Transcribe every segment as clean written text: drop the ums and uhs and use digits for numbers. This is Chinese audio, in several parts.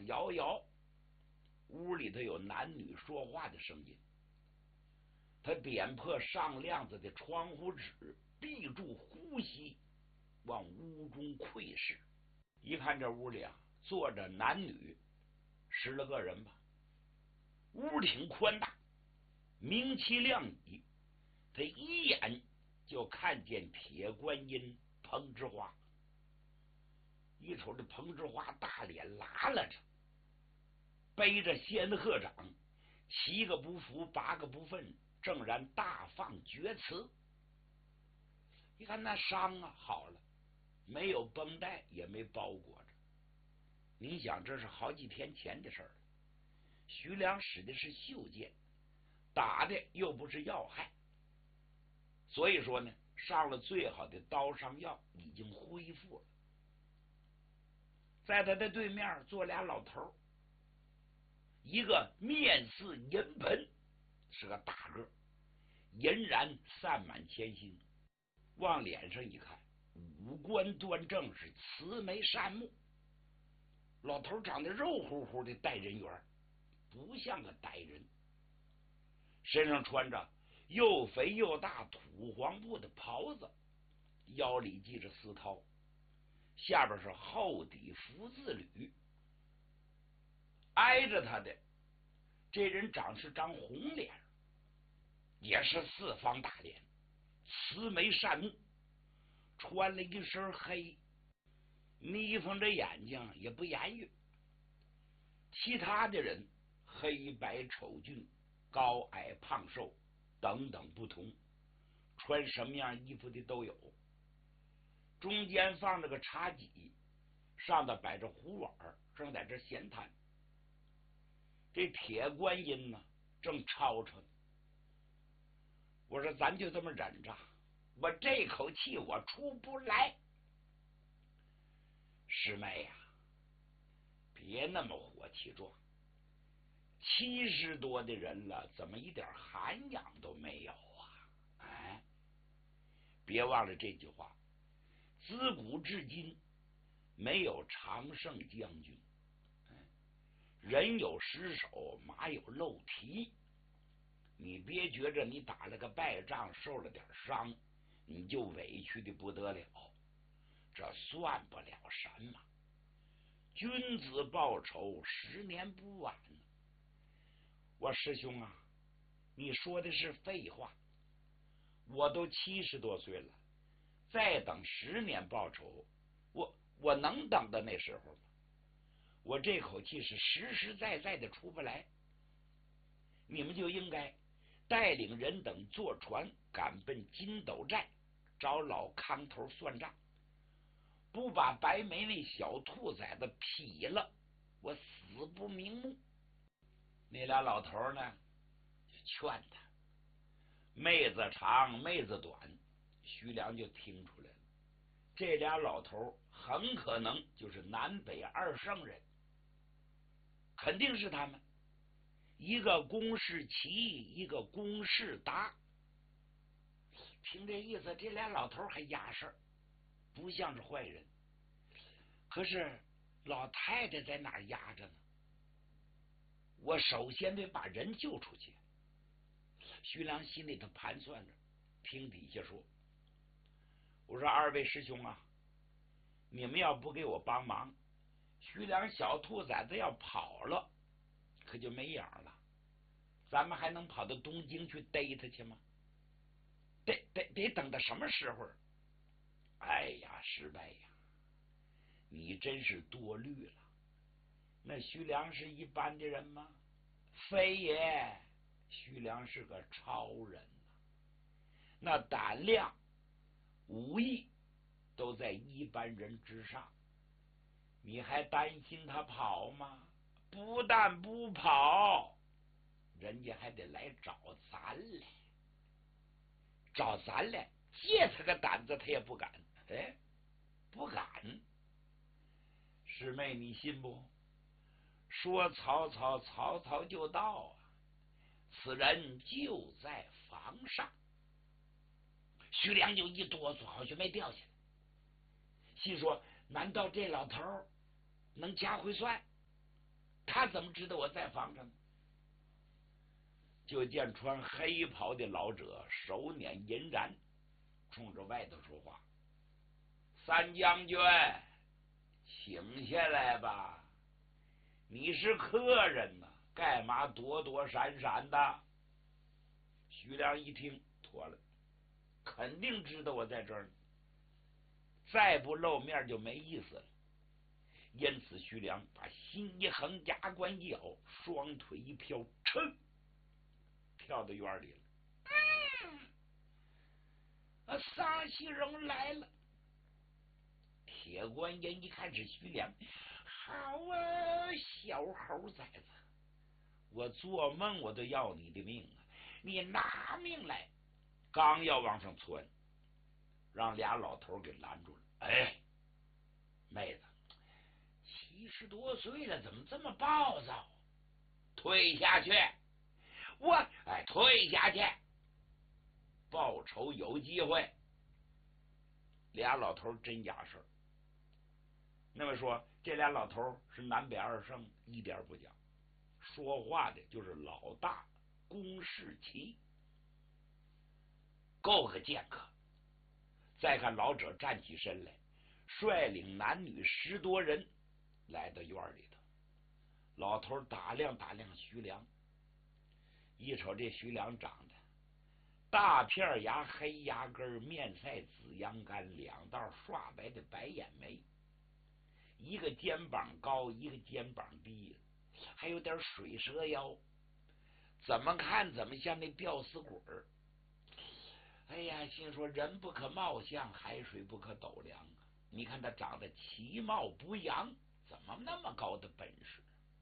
上摇摇，屋里头有男女说话的声音。他点破上亮子的窗户纸，闭住呼吸，往屋中窥视。一看这屋里啊，坐着男女10来个人吧，屋挺宽大，明其亮矣。他一眼就看见铁观音彭之花，一瞅这彭之花大脸拉拉着，背着仙鹤掌，7个不服8个不忿，正然大放厥词。一看那伤啊好了，没有绷带也没包裹着。你想这是好几天前的事儿了。徐良使的是袖剑，打的又不是要害，所以说呢，上了最好的刀伤药，已经恢复了。在他的对面坐俩老头，一个面似银盆，是个大个，银然散满前心，往脸上一看，五官端正，是慈眉善目。老头长得肉乎乎的带人缘，不像个歹人。身上穿着又肥又大土黄布的袍子，腰里系着丝绦，下边是厚底福字履。挨着他的这人长是张红脸，也是四方大脸，慈眉善目，穿了一身黑，眯缝着眼睛也不言语。其他的人黑白丑俊，高矮胖瘦等等不同，穿什么样衣服的都有。中间放着个茶几，上头摆着壶碗，正在这闲谈。这铁观音呢正吵吵呢。我说咱就这么忍着，我这口气我出不来。师妹呀，别那么火气壮，70多的人了，怎么一点涵养都没有啊？哎，别忘了这句话，自古至今没有常胜将军，人有失手，马有漏蹄。你别觉着你打了个败仗，受了点伤，你就委屈的不得了，这算不了什么。君子报仇，10年不晚。我师兄啊，你说的是废话，我都70多岁了，再等10年报仇，我能等到那时候吗？我这口气是实实在在的出不来。你们就应该带领人等坐船赶奔金斗寨，找老康头算账，不把白眉那小兔崽子劈了，我死不瞑目。那俩老头呢就劝他，妹子长妹子短，徐良就听出来了，这俩老头很可能就是南北2圣人，肯定是他们，一个公事奇，一个公事达。听这意思，这俩老头还压事儿，不像是坏人。可是老太太在哪儿压着呢？我首先得把人救出去。徐良心里头盘算着，听底下说，我说2位师兄啊，你们要不给我帮忙，徐良小兔崽子要跑了，可就没影了。咱们还能跑到东京去逮他去吗？得等到什么时候？哎呀，师妹呀，你真是多虑了。那徐良是一般的人吗？非也，徐良是个超人呐，那胆量、武艺都在一般人之上。你还担心他跑吗？不但不跑，人家还得来找咱来。找咱来，借他个胆子他也不敢。哎，不敢。师妹你信不？说曹操，曹操就到啊！此人就在房上。徐良就一哆嗦，好像没掉下来，心说：难道这老头能掐会算？ 他怎么知道我在房上？就见穿黑袍的老者手捻银髯，冲着外头说话：“三将军，请下来吧，你是客人呐，干嘛躲躲闪闪的？”徐良一听，妥了，肯定知道我在这儿，再不露面就没意思了。因此，徐良把心一横，牙关一咬，双腿一飘，噌，跳到院里了。撒西人来了。铁观音一看是徐良，好啊，小猴崽子，我做梦我都要你的命啊！你拿命来！刚要往上窜，让俩老头给拦住了。哎，妹子，70多岁了，怎么这么暴躁？退下去！退下去！报仇有机会。俩老头真假事儿。那么说，这俩老头是南北二圣，一点不假。说话的就是老大公世奇，够个剑客。再看老者站起身来，率领男女10多人来到院里头。老头打量打量徐良，一瞅这徐良长得大片牙、黑牙根、面赛紫阳干，2道刷白的白眼眉，一个肩膀高，一个肩膀低，还有点水蛇腰，怎么看怎么像那吊死鬼儿。哎呀，心说人不可貌相，海水不可斗量啊！你看他长得其貌不扬，怎么那么高的本事？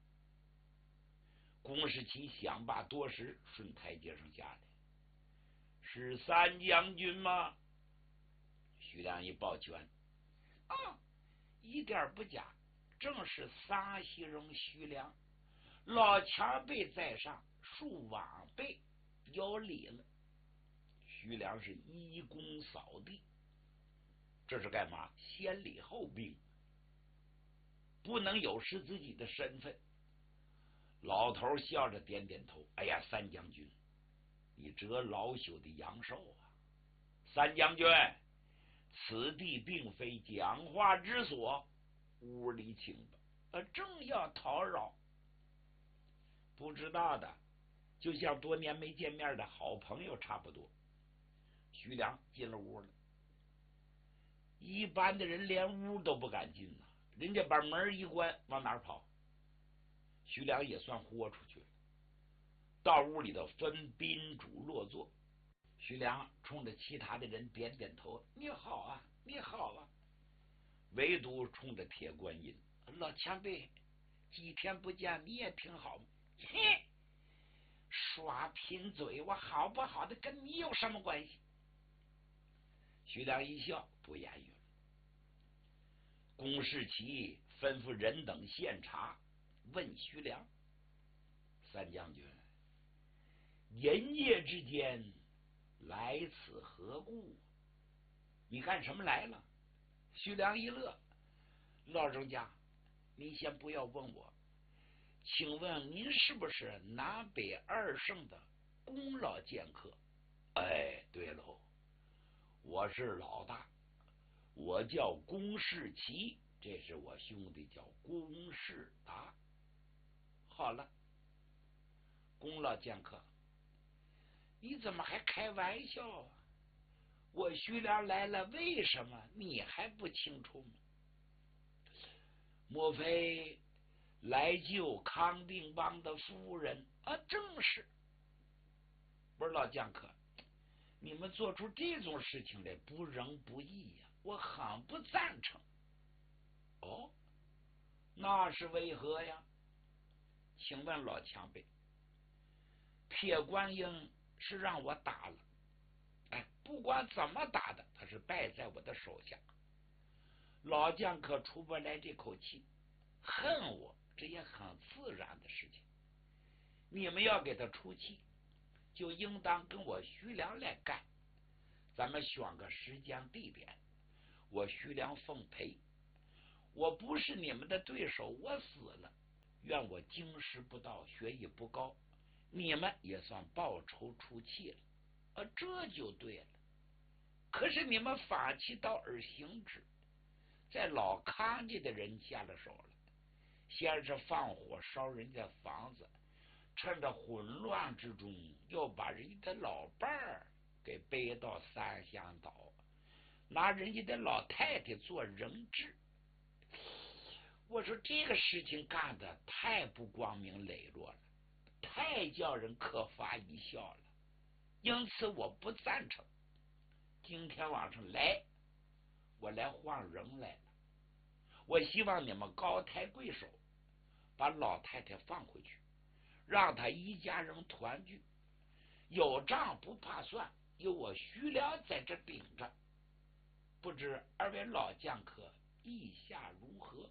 公世奇想罢多时，顺台阶上下来。是三将军吗？徐良一抱拳，一点不假，正是撒西人徐良。老前辈在上，恕晚辈有礼了。徐良是一躬扫地，这是干嘛？先礼后兵，不能有失自己的身份。老头笑着点点头，哎呀，三将军，你折老朽的阳寿啊！三将军，此地并非讲话之所，屋里请吧。正要讨扰，不知道的，就像多年没见面的好朋友差不多。徐良进了屋了，一般的人连屋都不敢进呐，人家把门一关，往哪儿跑？徐良也算豁出去了，到屋里头分宾主落座。徐良冲着其他的人点点头，你好啊，你好啊。唯独冲着铁观音，老前辈，几天不见，你也挺好。嘿，耍贫嘴，我好不好的跟你有什么关系？徐良一笑，不言语了。公世奇吩咐人等献茶，问徐良：三将军，寅夜之间来此何故？你干什么来了？徐良一乐，老人家，您先不要问我，请问您是不是南北二圣的功劳剑客？哎，对喽，我是老大，我叫公世奇，这是我兄弟叫公世达。好了，功劳剑客，你怎么还开玩笑啊？我徐良来了，为什么你还不清楚吗？莫非来救康定王的夫人啊？正是。不是老剑客，你们做出这种事情来不仁不义呀，我很不赞成。哦，那是为何呀？请问老前辈，铁观音是让我打了，哎，不管怎么打的，他是败在我的手下。老剑客出不来这口气，恨我，这也很自然的事情。你们要给他出气，就应当跟我徐良来干。咱们选个时间地点，我徐良奉陪。我不是你们的对手，我死了， 怨我经识不到，学艺不高，你们也算报仇出气了，这就对了。可是你们法其道而行之，在老康家的人下了手了，先是放火烧人家房子，趁着混乱之中，又把人家的老伴儿给背到三乡岛，拿人家的老太太做人质。我说这个事情干的太不光明磊落了，太叫人可发一笑了，因此我不赞成。今天晚上来，我来换人来了，我希望你们高抬贵手，把老太太放回去，让她一家人团聚，有账不怕算，有我徐良在这顶着，不知二位老将客意下如何？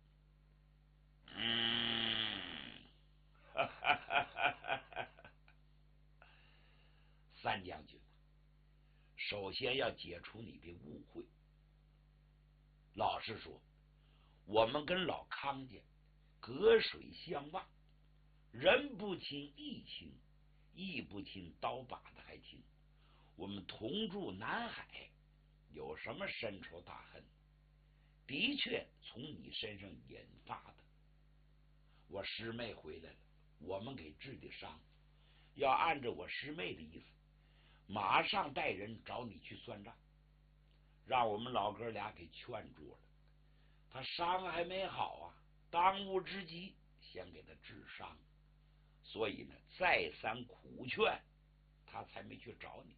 三将军，首先要解除你的误会。老实说，我们跟老康家隔水相望，人不亲义亲，义不亲刀把的还亲。我们同住南海，有什么深仇大恨？的确从你身上引发的。我师妹回来了，我们给治的伤，要按照我师妹的意思，马上带人找你去算账，让我们老哥俩给劝住了。他伤还没好啊，当务之急先给他治伤，所以呢，再三苦劝，他才没去找你。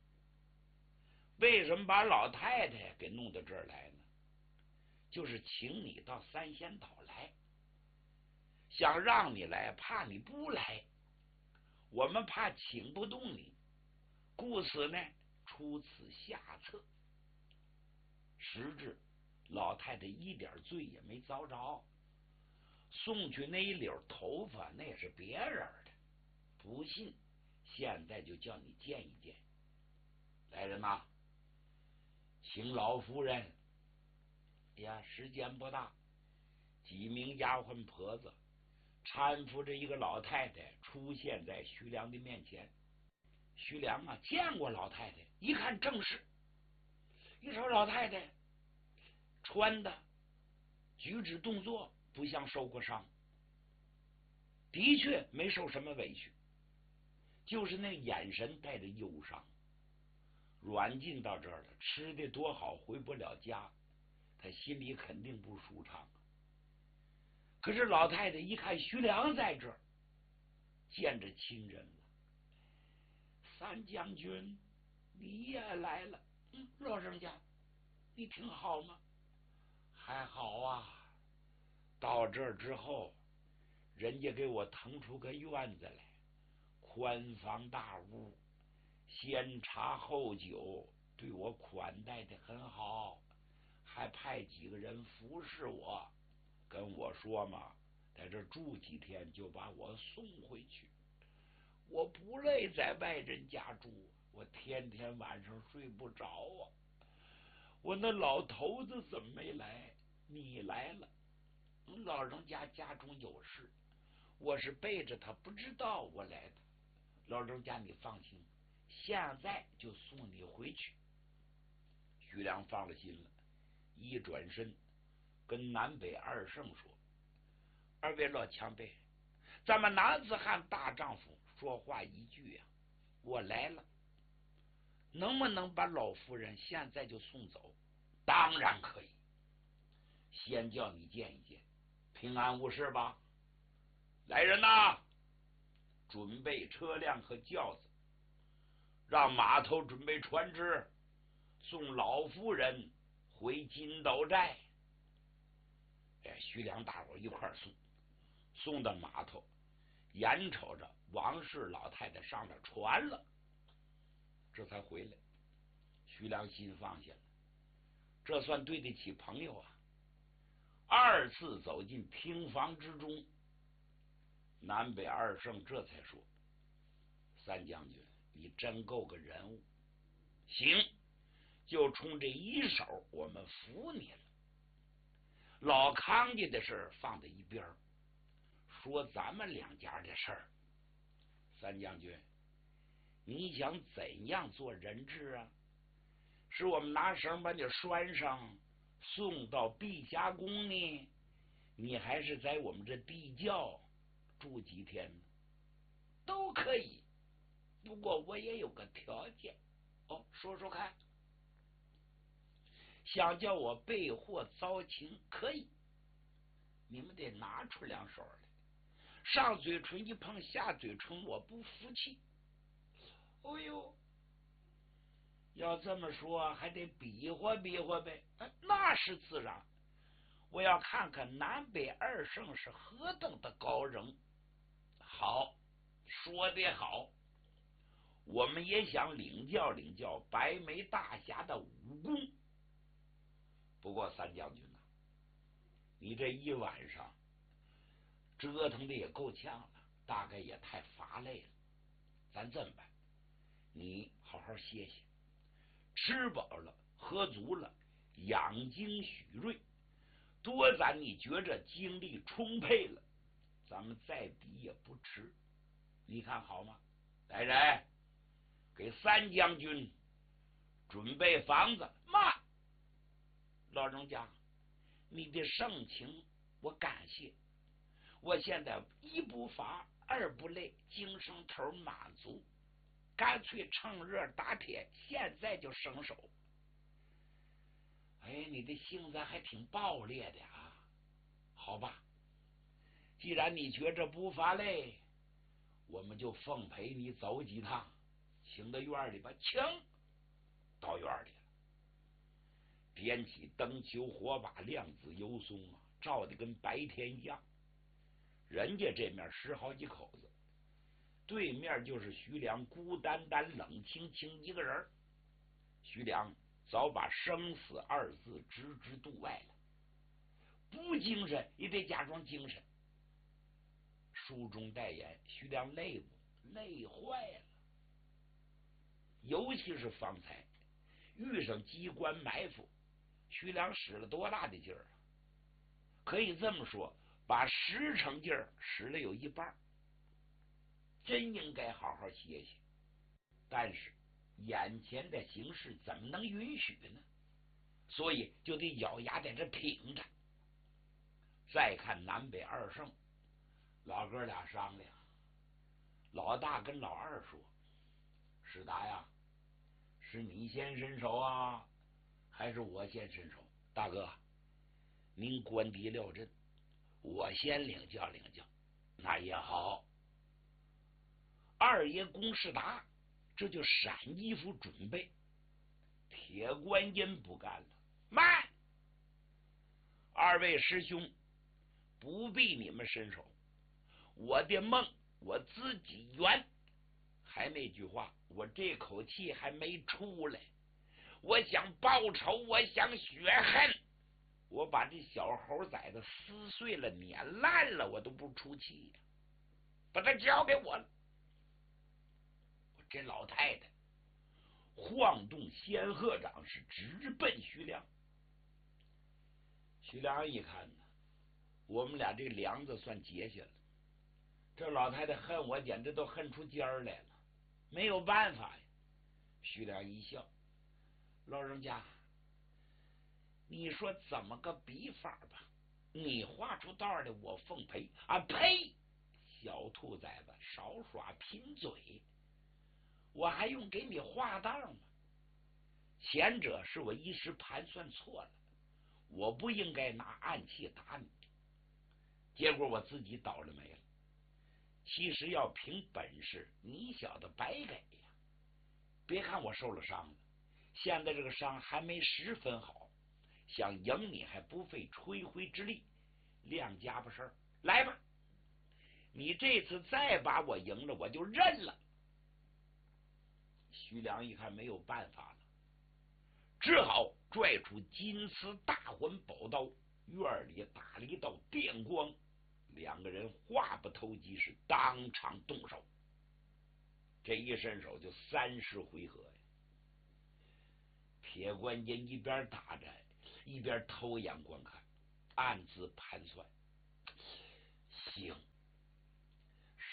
为什么把老太太给弄到这儿来呢？就是请你到三仙岛来，想让你来，怕你不来，我们怕请不动你，故此呢，出此下策。实质老太太一点罪也没遭着，送去那一绺头发那也是别人的，不信现在就叫你见一见。来人呐，请老夫人呀，时间不大，几名丫鬟婆子搀扶着一个老太太出现在徐良的面前。徐良啊，见过老太太，一看正是。一瞅老太太穿的举止动作不像受过伤，的确没受什么委屈，就是那眼神带着忧伤。软禁到这儿了，吃的多好，回不了家，他心里肯定不舒畅。可是老太太一看徐良在这儿，见着亲人了。三将军，你也来了。老人家，你挺好吗？还好啊。到这儿之后，人家给我腾出个院子来，宽房大屋，先茶后酒，对我款待的很好，还派几个人服侍我，跟我说嘛，在这住几天就把我送回去。我不累在外人家住，我天天晚上睡不着啊。我那老头子怎么没来？你来了，老人家家中有事，我是背着他不知道我来的。老人家你放心，现在就送你回去。徐良放了心了，一转身跟南北二圣说：二位老前辈，咱们男子汉大丈夫说话一句呀，我来了，能不能把老夫人现在就送走？当然可以，先叫你见一见，平安无事吧？来人呐，准备车辆和轿子，让码头准备船只，送老夫人回金斗寨。徐良大伙一块送，送到码头，眼瞅着王氏老太太上了船了，这才回来。徐良心放下了，这算对得起朋友啊。二次走进厅房之中，南北二圣这才说：三将军，你真够个人物，行，就冲这一手我们服你了。老康家的事放在一边， 说咱们两家的事儿。三将军，你想怎样做人质啊？是我们拿绳把你拴上，送到碧霞宫呢？你还是在我们这地窖住几天呢？都可以，不过我也有个条件。哦，说说看。想叫我备货遭情，可以，你们得拿出两手来。上嘴唇一碰下嘴唇，我不服气。哦呦，要这么说，还得比划比划呗。那是自然。我要看看南北二圣是何等的高人。好，说得好。我们也想领教领教白眉大侠的武功。不过三将军啊，你这一晚上折腾的也够呛了，大概也太乏累了。咱这么办，你好好歇歇，吃饱了喝足了，养精蓄锐，多攒你觉着精力充沛了，咱们再比也不迟。你看好吗？来人，给三将军准备房子。妈，老人家，你的盛情我感谢。我现在一不乏，二不累，精神头满足，干脆趁热打铁，现在就伸手。哎，你的性子还挺暴烈的啊。好吧，既然你觉着不乏累，我们就奉陪你走几趟，请到院里吧。请到院里了，点起灯球火把，亮子油松啊，照的跟白天一样。人家这面10好几口子，对面就是徐良孤单单冷清清一个人。徐良早把生死2字置之度外了，不精神也得假装精神。书中代言，徐良累不累坏了？尤其是方才遇上机关埋伏，徐良使了多大的劲儿啊！可以这么说，把10成劲儿使了有一半，真应该好好歇歇。但是眼前的形势怎么能允许呢？所以就得咬牙在这挺着。再看南北二圣，老哥俩商量，老大跟老二说：“史达呀，是你先伸手啊，还是我先伸手？大哥，您官邸料阵，我先领教领教。那也好。”二爷公士达这就闪衣服准备。铁观音不干了，慢！二位师兄，不必你们伸手，我的梦我自己圆。还那句话，我这口气还没出来。我想报仇，我想雪恨，我把这小猴崽子撕碎了碾烂了，我都不出气呀！把它交给我了。这老太太晃动仙鹤掌，是直奔徐良。徐良一看呢，我们俩这梁子算结下了。这老太太恨我，简直都恨出尖儿来了，没有办法呀。徐良一笑：“老人家，你说怎么个比法吧？你画出道来，我奉陪啊！呸！小兔崽子，少耍贫嘴！我还用给你画道吗？前者是我一时盘算错了，我不应该拿暗器打你，结果我自己倒了霉了。其实要凭本事，你小子白给呀！别看我受了伤了，现在这个伤还没10分好，想赢你还不费吹灰之力，亮家伙事儿。来吧，你这次再把我赢了，我就认了。”徐良一看没有办法了，只好拽出金丝大环宝刀，院里打了一道电光，两个人话不投机，是当场动手。这一伸手就30回合呀！铁观音一边打着，一边偷眼观看，暗自盘算：行，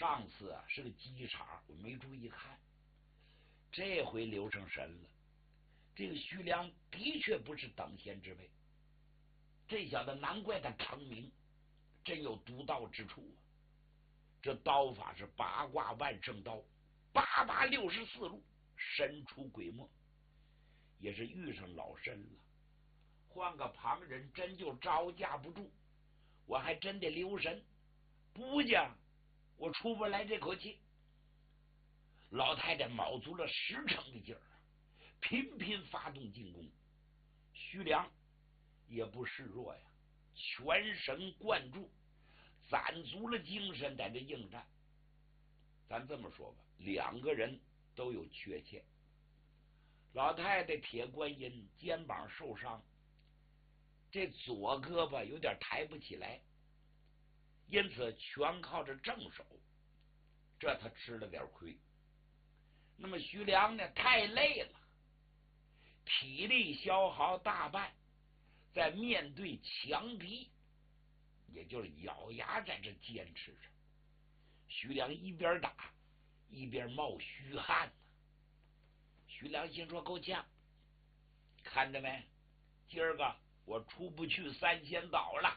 上次是个机场，我没注意看，这回留上神了。这个徐良的确不是等闲之辈，这小子难怪他成名，真有独到之处啊！这刀法是八卦万圣刀，864路，神出鬼没，也是遇上老身了。换个旁人真就招架不住，我还真得留神，不讲我出不来这口气。老太太卯足了10成的劲儿，频频发动进攻。徐良也不示弱呀，全神贯注，攒足了精神在这应战。咱这么说吧，2个人都有缺陷。老太太铁观音肩膀受伤，这左胳膊有点抬不起来，因此全靠着正手，这他吃了点亏。那么徐良呢，太累了，体力消耗大半，在面对强敌，也就是咬牙在这坚持着。徐良一边打一边冒虚汗呢。徐良心说够呛，看着没，今儿个我出不去3仙岛了。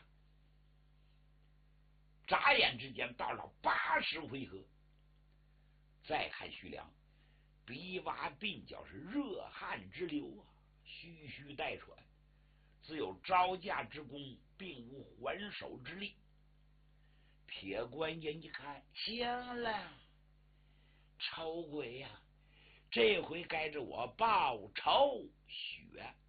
眨眼之间到了80回合，再看徐良鼻洼鬓角是热汗直流啊，吁吁带喘，只有招架之功，并无还手之力。铁观音一看，行了，丑鬼呀，这回该着我报仇雪。